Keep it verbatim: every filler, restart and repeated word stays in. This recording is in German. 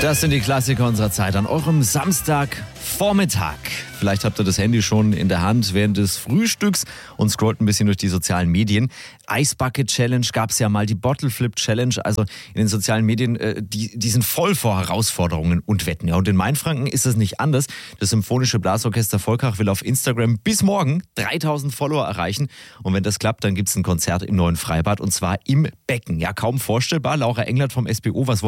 Das sind die Klassiker unserer Zeit an eurem Samstagvormittag. Vielleicht habt ihr das Handy schon in der Hand während des Frühstücks und scrollt ein bisschen durch die sozialen Medien. Ice Bucket Challenge gab es ja mal, die Bottle Flip Challenge. Also in den sozialen Medien, äh, die, die sind voll vor Herausforderungen und Wetten. Ja, und in Mainfranken ist es nicht anders. Das Symphonische Blasorchester Volkach will auf Instagram bis morgen dreitausend Follower erreichen. Und wenn das klappt, dann gibt es ein Konzert im neuen Freibad und zwar im Becken. Ja, kaum vorstellbar. Laura Englert vom S B O, was